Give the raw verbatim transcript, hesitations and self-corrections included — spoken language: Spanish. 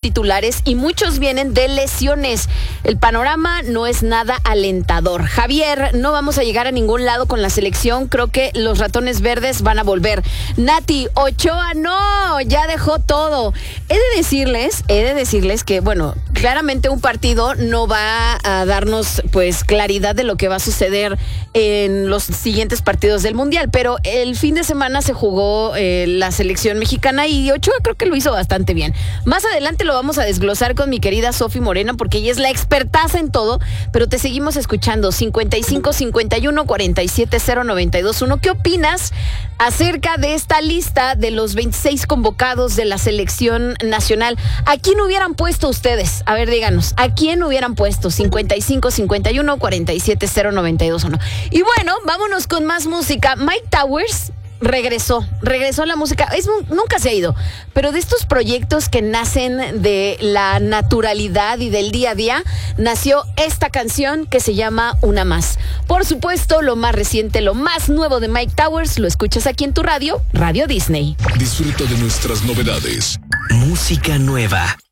titulares y muchos vienen de lesiones. El panorama no es nada alentador. Javier, no vamos a llegar a ningún lado con la selección. Creo que los ratones verdes van a volver. Nati, Ochoa, no, ya dejó todo. He de decirles, he de decirles que, bueno, claramente un partido no va a darnos, pues, claridad de lo que va a suceder en los siguientes partidos del Mundial, pero el fin de semana se jugó eh, la selección mexicana y Ochoa creo que lo hizo bastante bien. Más adelante lo vamos a desglosar con mi querida Sofi Morena, porque ella es la expertaza en todo, pero te seguimos escuchando. Cincuenta y cinco, cincuenta y uno, cuarenta y siete, cero, noventa y dos, uno. ¿Qué opinas acerca de esta lista de los veintiséis convocados de la selección nacional? ¿A quién hubieran puesto ustedes? A ver, díganos, ¿a quién hubieran puesto? Cincuenta y cinco, cincuenta y uno, cuarenta y siete, cero, noventa y dos, uno. Y bueno, vámonos con más música. Mike Towers regresó, regresó a la música. Es, nunca se ha ido, pero de estos proyectos que nacen de la naturalidad y del día a día, nació esta canción que se llama Una Más. Por supuesto, lo más reciente, lo más nuevo de Mike Towers, lo escuchas aquí en tu radio, Radio Disney. Disfruta de nuestras novedades. Música nueva.